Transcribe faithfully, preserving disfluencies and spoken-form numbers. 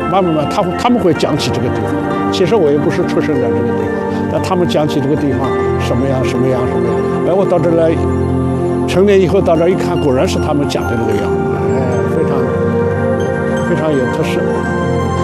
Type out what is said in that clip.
慢慢慢，他他们会讲起这个地方。其实我也不是出生在这个地方，但他们讲起这个地方什么样什么样什么样。哎，我到这来，成年以后到这一看，果然是他们讲的那个样，哎，非常非常有特色。